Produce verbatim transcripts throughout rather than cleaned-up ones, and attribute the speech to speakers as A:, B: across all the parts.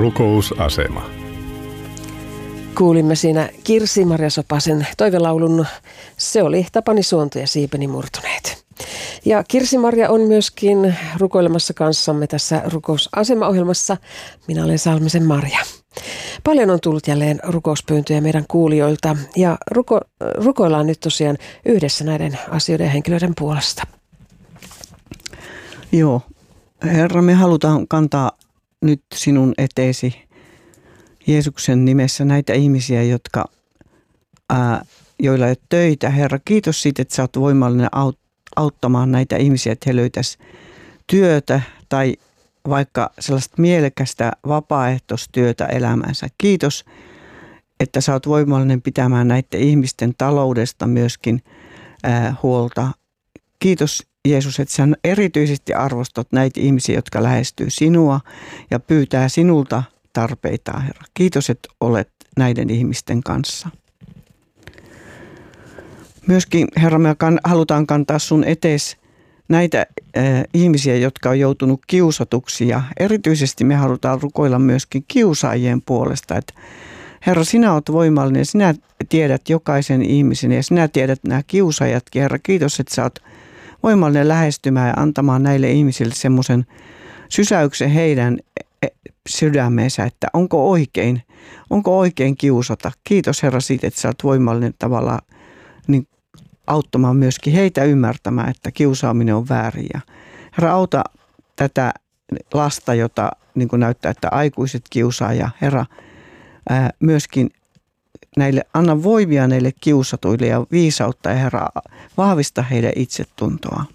A: Rukousasema.
B: Kuulimme siinä Kirsi-Maria Sopasen toivelaulun Se oli Tapani Suonto ja siipeni murtuneet. Ja Kirsi-Maria on myöskin rukoilemassa kanssamme tässä Rukousasema-ohjelmassa. Minä olen Salmisen Marja. Paljon on tullut jälleen rukouspyyntöjä meidän kuulijoilta ja ruko, rukoillaan nyt tosiaan yhdessä näiden asioiden ja henkilöiden puolesta.
C: Joo, Herra, me halutaan kantaa nyt sinun eteesi Jeesuksen nimessä näitä ihmisiä, jotka, ää, joilla ei ole töitä. Herra, kiitos siitä, että sä oot voimallinen auttamaan näitä ihmisiä, että he löytäisi työtä tai vaikka sellaista mielekästä vapaaehtoistyötä elämänsä. Kiitos, että sä oot voimallinen pitämään näiden ihmisten taloudesta myöskin ää, huolta. Kiitos Jeesus, että sä erityisesti arvostat näitä ihmisiä, jotka lähestyy sinua ja pyytää sinulta tarpeitaan, Herra. Kiitos, että olet näiden ihmisten kanssa. Myöskin, Herra, me halutaan kantaa sun etees näitä äh, ihmisiä, jotka on joutunut kiusatuksi ja erityisesti me halutaan rukoilla myöskin kiusaajien puolesta, että Herra, sinä olet voimallinen, sinä tiedät jokaisen ihmisen ja sinä tiedät nämä kiusaajatkin. Herra, kiitos, että sä oot voimallinen lähestymään ja antamaan näille ihmisille semmoisen sysäyksen heidän sydämeensä, että onko oikein, onko oikein kiusata. Kiitos Herra siitä, että sä oot voimallinen tavallaan niin auttamaan myöskin heitä ymmärtämään, että kiusaaminen on väärin. Ja Herra, auta tätä lasta, jota niin kuin näyttää, että aikuiset kiusaa ja Herra, ää, myöskin näille, anna voimia näille kiusatuille ja viisautta ja Herra, vahvista heidän itsetuntoa.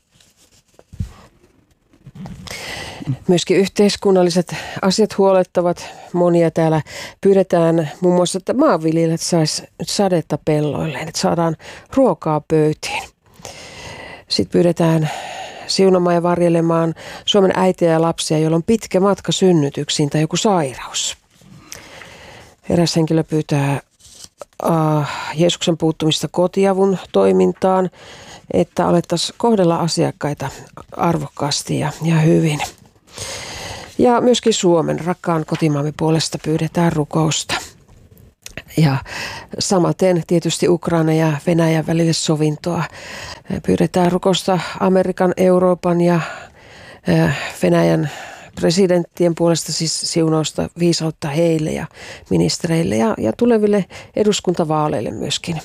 B: Myöskin yhteiskunnalliset asiat huolettavat monia. Täällä pyydetään muun muassa, että maanviljelijät sais nyt sadetta pelloilleen, että saadaan ruokaa pöytiin. Sitten pyydetään siunamaan ja varjelemaan Suomen äitiä ja lapsia, joilla on pitkä matka synnytyksiin tai joku sairaus. Eräs henkilö pyytää uh, Jeesuksen puuttumista kotiavun toimintaan, että alettaisiin kohdella asiakkaita arvokkaasti ja, ja hyvin. Ja myöskin Suomen rakkaan kotimaamme puolesta pyydetään rukousta. Ja samaten tietysti Ukraina ja Venäjän välille sovintoa. Pyydetään rukousta Amerikan, Euroopan ja Venäjän presidenttien puolesta, siis siunausta, viisautta heille ja ministereille ja, ja tuleville eduskuntavaaleille myöskin.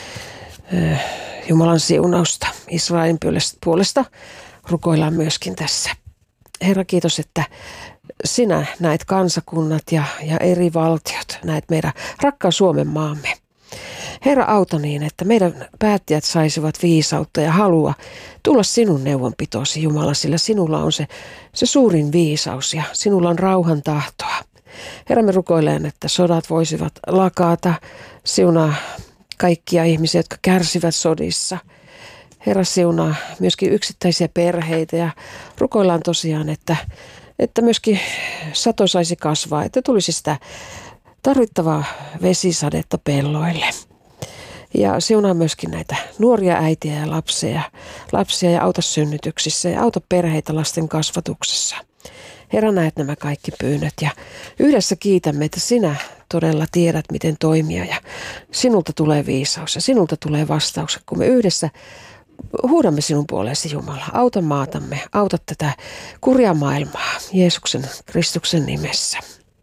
B: Jumalan siunausta Israelin puolesta rukoillaan myöskin tässä. Herra, kiitos, että sinä näet kansakunnat ja, ja eri valtiot, näet meidän rakkaan Suomen maamme. Herra, auta niin, että meidän päättäjät saisivat viisautta ja halua tulla sinun neuvonpitoosi, Jumala, sillä sinulla on se, se suurin viisaus ja sinulla on rauhan tahtoa. Herra, me rukoillaan, että sodat voisivat lakata, siunaa kaikkia ihmisiä, jotka kärsivät sodissa. Herra, siunaa myöskin yksittäisiä perheitä ja rukoillaan tosiaan, että, että myöskin sato saisi kasvaa, että tulisi sitä tarvittavaa vesisadetta pelloille. Ja siunaa myöskin näitä nuoria äitiä ja lapsia, lapsia ja auta synnytyksissä ja auta perheitä lasten kasvatuksessa. Herra, näet nämä kaikki pyynnöt ja yhdessä kiitämme, että sinä todella tiedät, miten toimia ja sinulta tulee viisaus ja sinulta tulee vastaus, kun me yhdessä huudamme sinun puoleesi, Jumala. Auta maatamme, auta tätä kurjaa maailmaa Jeesuksen Kristuksen nimessä.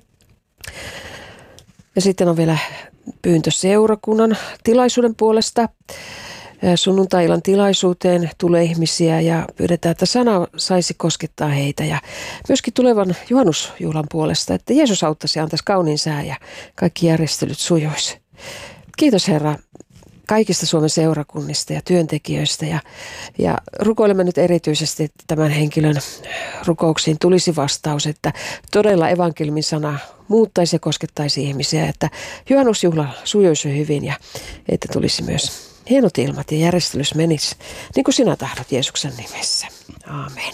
B: Ja sitten on vielä pyyntö seurakunnan tilaisuuden puolesta. Sunnuntai-illan tilaisuuteen tulee ihmisiä ja pyydetään, että sana saisi koskettaa heitä. Ja myöskin tulevan juhannusjuhlan puolesta, että Jeesus auttaisi ja antaisi kauniin sää ja kaikki järjestelyt sujuisi. Kiitos Herra kaikista Suomen seurakunnista ja työntekijöistä. Ja, ja rukoilemme nyt erityisesti, että tämän henkilön rukouksiin tulisi vastaus, että todella evankeliumin sana muuttaisi ja koskettaisi ihmisiä, että juhannusjuhla sujuisi hyvin ja että tulisi myös hienot ilmat ja järjestelys menisi niin kuin sinä tahdot Jeesuksen nimessä. Aamen.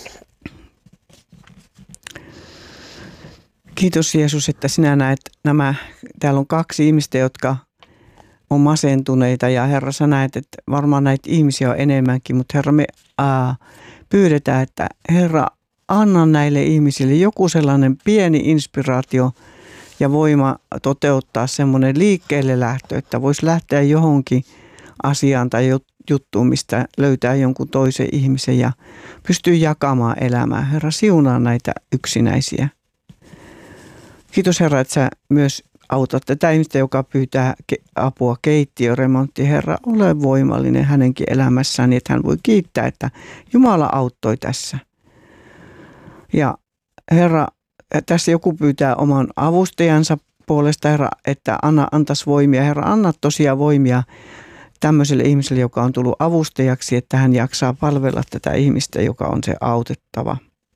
C: Kiitos Jeesus, että sinä näet nämä, täällä on kaksi ihmistä, jotka on masentuneita ja Herra, sä näet, että varmaan näitä ihmisiä on enemmänkin, mutta Herra, me ää, pyydetään, että Herra, anna näille ihmisille joku sellainen pieni inspiraatio ja voima toteuttaa semmoinen liikkeelle lähtö, että voisi lähteä johonkin asiaan tai juttuun, mistä löytää jonkun toisen ihmisen ja pystyy jakamaan elämää. Herra, siunaa näitä yksinäisiä. Kiitos Herra, että sä myös autat tätä ihmistä, joka pyytää apua keittiöremontti. Herra, ole voimallinen hänenkin elämässään, niin että hän voi kiittää, että Jumala auttoi tässä. Ja Herra, tässä joku pyytää oman avustajansa puolesta, Herra, että anna, antaisi voimia. Herra, anna tosiaan voimia tämmöiselle ihmiselle, joka on tullut avustajaksi, että hän jaksaa palvella tätä ihmistä, joka on se autettava.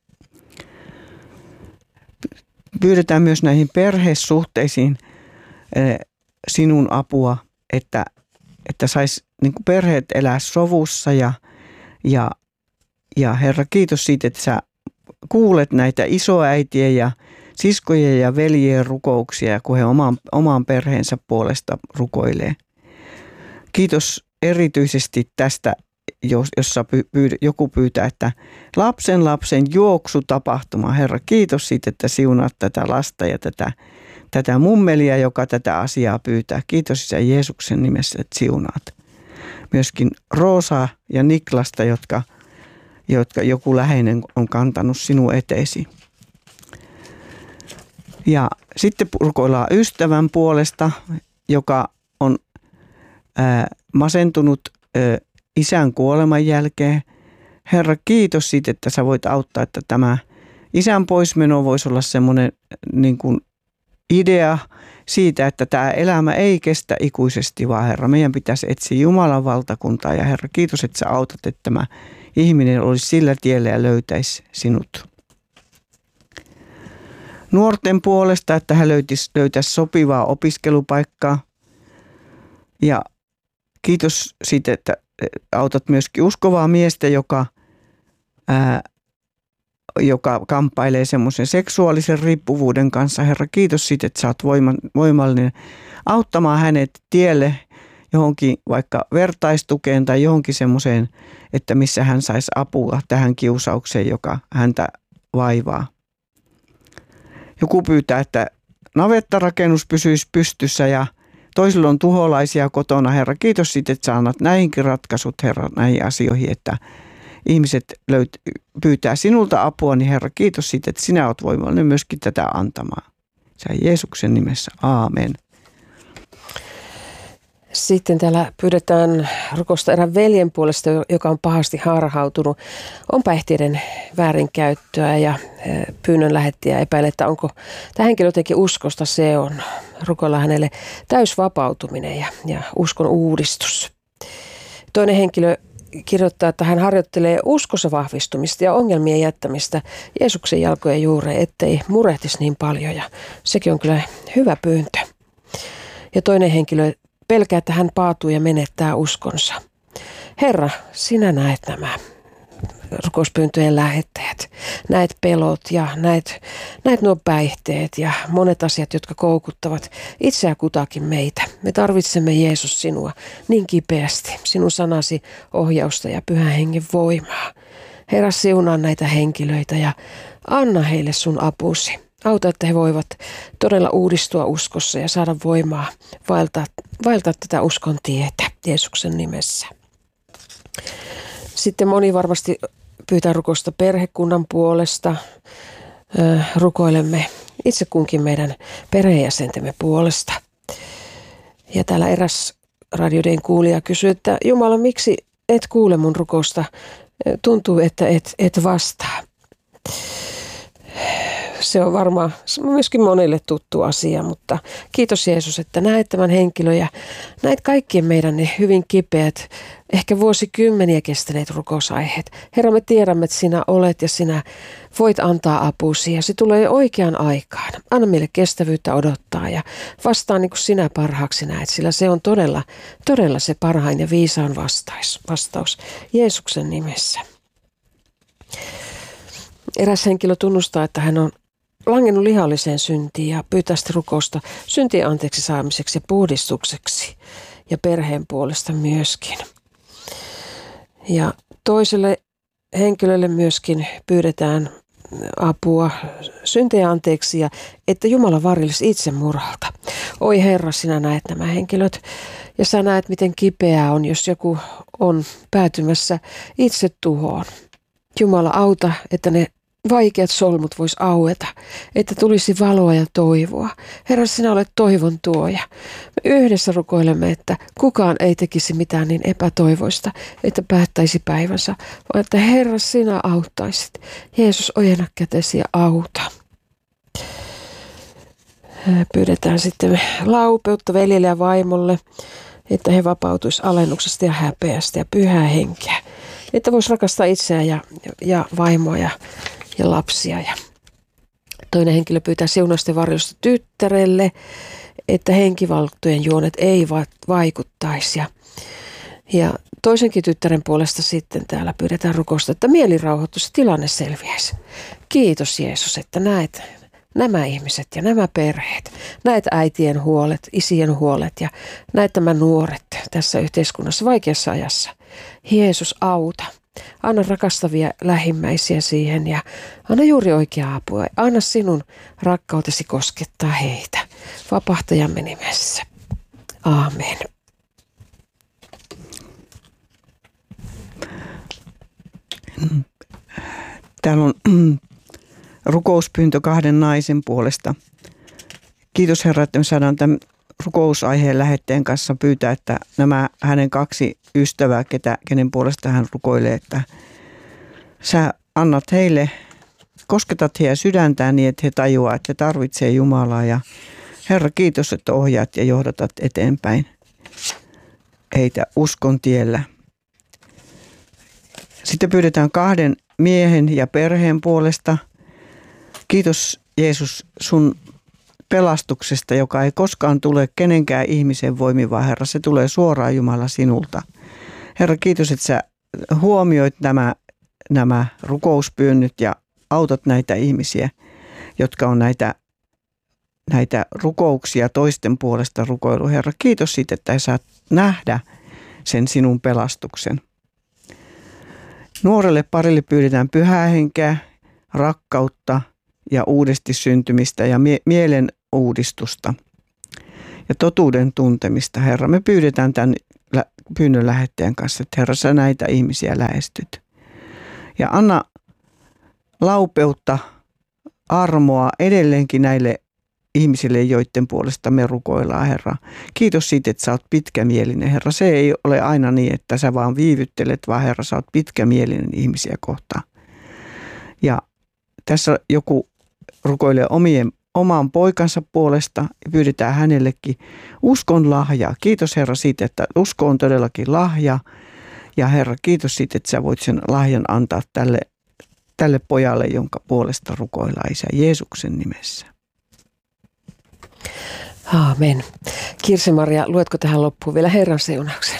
C: Pyydetään myös näihin perhesuhteisiin sinun apua, että, että saisi niin kuin perheet elää sovussa ja, ja, ja Herra, kiitos siitä, että sä kuulet näitä isoäitien ja siskojen ja veljien rukouksia, kun he oman, oman perheensä puolesta rukoilee. Kiitos erityisesti tästä, jossa pyy- joku pyytää, että lapsen lapsen juoksutapahtuma. Herra, kiitos siitä, että siunaat tätä lasta ja tätä, tätä mummelia, joka tätä asiaa pyytää. Kiitos Isä Jeesuksen nimessä, että siunaat. Myöskin Roosaa ja Niklasta, jotka, jotka joku läheinen on kantanut sinun eteesi. Ja sitten rukoillaan ystävän puolesta, joka on ää, masentunut ää, isän kuoleman jälkeen. Herra, kiitos siitä, että sä voit auttaa, että tämä isän poismeno voisi olla semmoinen niin kuin idea siitä, että tämä elämä ei kestä ikuisesti, vaan Herra, meidän pitäisi etsiä Jumalan valtakuntaa. Ja Herra, kiitos, että sä autat, että tämä ihminen olisi sillä tiellä ja löytäisi sinut. Nuorten puolesta, että hän löytäisi, löytäisi sopivaa opiskelupaikkaa. Ja kiitos siitä, että autat myöskin uskovaa miestä, joka, ää, joka kamppailee semmoisen seksuaalisen riippuvuuden kanssa. Herra, kiitos siitä, että sä oot voiman, voimallinen auttamaan hänet tielle johonkin vaikka vertaistukeen tai johonkin semmoiseen, että missä hän saisi apua tähän kiusaukseen, joka häntä vaivaa. Joku pyytää, että navettarakennus pysyisi pystyssä ja toisilla on tuholaisia kotona. Herra, kiitos siitä, että sä annat näihinkin ratkaisut, Herra, näihin asioihin, että ihmiset löyt- pyytää sinulta apua, niin Herra, kiitos siitä, että sinä oot voimallinen myöskin tätä antamaan. Sä Jeesuksen nimessä, aamen.
B: Sitten täällä pyydetään rukousta erään veljen puolesta, joka on pahasti harhautunut. On päihteiden väärinkäyttöä ja pyynnön lähettäjä epäilee, että onko tämä henkilö jotenkin uskosta. Se on rukoilla hänelle täysvapautuminen ja, ja uskon uudistus. Toinen henkilö kirjoittaa, että hän harjoittelee uskossa vahvistumista ja ongelmien jättämistä Jeesuksen jalkojen juureen, ettei murehtisi niin paljon. Ja sekin on kyllä hyvä pyyntö. Ja toinen henkilö pelkää, että hän paatuu ja menettää uskonsa. Herra, sinä näet nämä rukouspyyntöjen lähettäjät. Näet pelot ja näet, näet nuo päihteet ja monet asiat, jotka koukuttavat itseä kutakin meitä. Me tarvitsemme, Jeesus, sinua niin kipeästi, sinun sanasi ohjausta ja pyhän hengen voimaa. Herra, siunaa näitä henkilöitä ja anna heille sun apusi. Auta, että he voivat todella uudistua uskossa ja saada voimaa vaeltaa, vaeltaa tätä uskon tietä Jeesuksen nimessä. Sitten moni varmasti pyytää rukousta perhekunnan puolesta. Rukoilemme itse kunkin meidän perheenjäsentemme puolesta. Ja täällä eräs radioiden kuulija kysyy, että Jumala, miksi et kuule mun rukousta? Tuntuu, että et, et vastaa. Se on varmaan myöskin monille tuttu asia, mutta kiitos Jeesus, että näet tämän henkilön ja näet kaikkien meidän ne hyvin kipeät, ehkä vuosikymmeniä kestäneet rukousaiheet. Herra, me tiedämme, että sinä olet ja sinä voit antaa apusi ja se tulee oikeaan aikaan. Anna meille kestävyyttä odottaa ja vastaa niin kuin sinä parhaaksi näet, sillä se on todella, todella se parhain ja viisaan vastaus, vastaus Jeesuksen nimessä. Eräs henkilö tunnustaa, että hän on langennut lihalliseen syntiin ja pyytää sitä rukousta syntien anteeksi saamiseksi ja puhdistukseksi ja perheen puolesta myöskin. Ja toiselle henkilölle myöskin pyydetään apua, syntejä anteeksi ja että Jumala varjelisi itsemurhalta. Oi Herra, sinä näet nämä henkilöt ja sä näet, miten kipeää on, jos joku on päätymässä itse tuhoon. Jumala, auta, että ne vaikeat solmut vois aueta, että tulisi valoa ja toivoa. Herra, sinä olet toivon tuoja. Me yhdessä rukoilemme, että kukaan ei tekisi mitään niin epätoivoista, että päättäisi päivänsä, vaan että Herra, sinä auttaisit. Jeesus, ojenna kätesi ja auta. Pyydetään sitten laupeutta veljelle ja vaimolle, että he vapautuisi alennuksesta ja häpeästä ja pyhää henkeä. Että voisi rakastaa itseään ja, ja vaimoa ja, ja lapsia. Ja toinen henkilö pyytää siunausta ja varjosta tyttärelle, että henkivaltojen juonet ei va- vaikuttaisi. Ja, ja toisenkin tyttären puolesta sitten täällä pyydetään rukousta, että mieli rauhoittuisi, tilanne selviäisi. Kiitos Jeesus, että näet nämä ihmiset ja nämä perheet, näet äitien huolet, isien huolet ja näet nämä nuoret tässä yhteiskunnassa vaikeassa ajassa. Jeesus, auta. Anna rakastavia lähimmäisiä siihen ja anna juuri oikeaa apua. Anna sinun rakkautesi koskettaa heitä. Vapahtajamme nimessä. Aamen.
C: Täällä on rukouspyyntö kahden naisen puolesta. Kiitos Herra, että me saadaan tämän rukousaiheen lähetteen kanssa pyytää, että nämä hänen kaksi ystävää, ketä, kenen puolesta hän rukoilee, että sä annat heille, kosketat heidän sydäntään niin, että he tajuaa, että he tarvitsee Jumalaa. Ja Herra, kiitos, että ohjaat ja johdatat eteenpäin heitä uskon tiellä. Sitten pyydetään kahden miehen ja perheen puolesta. Kiitos Jeesus sun pelastuksesta, joka ei koskaan tule kenenkään ihmisen voimin, vaan Herra, se tulee suoraan Jumala sinulta. Herra, kiitos, että sä huomioit nämä, nämä rukouspyynnöt ja autat näitä ihmisiä, jotka on näitä, näitä rukouksia toisten puolesta rukoilu. Herra, kiitos siitä, että saat nähdä sen sinun pelastuksen. Nuorelle parille pyydetään pyhää henkeä, rakkautta ja uudesti syntymistä ja mie- mielen uudistusta ja totuuden tuntemista. Herra, me pyydetään tämän lä- pyynnön lähettäjän kanssa, että Herra, sä näitä ihmisiä lähestyt. Ja anna laupeutta, armoa edelleenkin näille ihmisille, joiden puolesta me rukoillaan, Herra. Kiitos siitä, että sä oot pitkämielinen, Herra. Se ei ole aina niin, että sä vaan viivyttelet, vaan Herra, sä oot pitkämielinen ihmisiä kohtaan. Ja tässä joku rukoilee omien, oman poikansa puolesta ja pyydetään hänellekin uskon lahjaa. Kiitos Herra siitä, että usko on todellakin lahja. Ja Herra, kiitos siitä, että sä voit sen lahjan antaa tälle, tälle pojalle, jonka puolesta rukoillaan Isä Jeesuksen nimessä.
B: Aamen. Kirsi-Maria, luetko tähän loppuun vielä Herran siunauksen?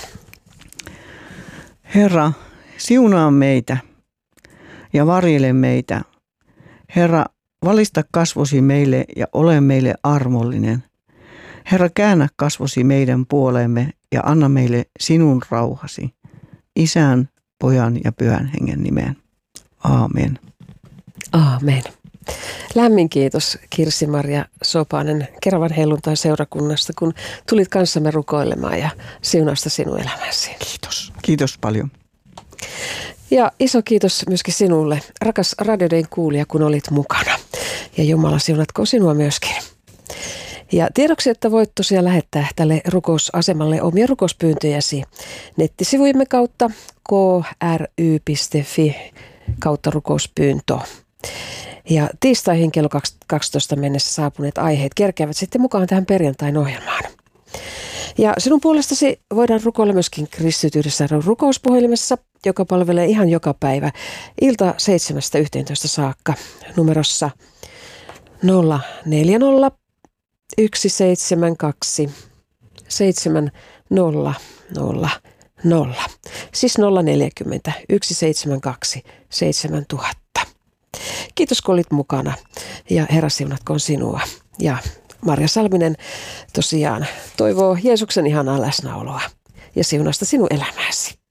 C: Herra, siunaa meitä ja varjele meitä. Herra, valista kasvosi meille ja ole meille armollinen. Herra, käännä kasvosi meidän puoleemme ja anna meille sinun rauhasi. Isän, Pojan ja Pyhän Hengen nimeen. Aamen.
B: Aamen. Lämmin kiitos Kirsi-Maria Sopanen Keravan helluntai-seurakunnasta, kun tulit kanssamme rukoilemaan ja siunausta sinun elämäsi.
C: Kiitos. Kiitos paljon.
B: Ja iso kiitos myöskin sinulle, rakas radioiden kuulija, kun olit mukana. Ja Jumala siunatko sinua myöskin. Ja tiedoksi, että voit tosiaan lähettää tälle rukousasemalle omia rukouspyyntöjäsi nettisivujemme kautta k r y piste f i kautta rukouspyyntö. Ja tiistaihin kello kaksitoista mennessä saapuneet aiheet kerkeävät sitten mukaan tähän perjantain ohjelmaan. Ja sinun puolestasi voidaan rukoilla myöskin Kristityydessä rukouspuhelimessa, joka palvelee ihan joka päivä ilta seitsemästä yhteentoista saakka numerossa nolla neljä nolla yksi seitsemän kaksi seitsemän nolla nolla nolla. Siis nolla neljäkymmentä yksi seitsemän kaksi seitsemän tuhatta. Kiitos kun olit mukana ja Herra siunatkoon sinua. Ja Marja Salminen tosiaan toivoo Jeesuksen ihanaa läsnäoloa ja siunasta sinun elämääsi.